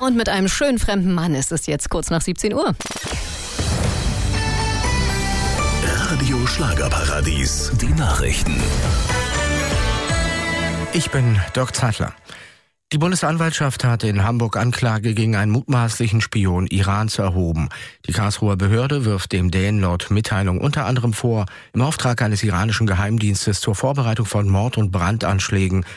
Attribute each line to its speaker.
Speaker 1: Und mit einem schönen fremden Mann ist es jetzt kurz nach 17 Uhr.
Speaker 2: Radio Schlagerparadies, die Nachrichten.
Speaker 3: Ich bin Dirk Zeitler. Die Bundesanwaltschaft hat in Hamburg Anklage gegen einen mutmaßlichen Spion Irans erhoben. Die Karlsruher Behörde wirft dem Dänen laut Mitteilung unter anderem vor, im Auftrag eines iranischen Geheimdienstes zur Vorbereitung von Mord- und Brandanschlägen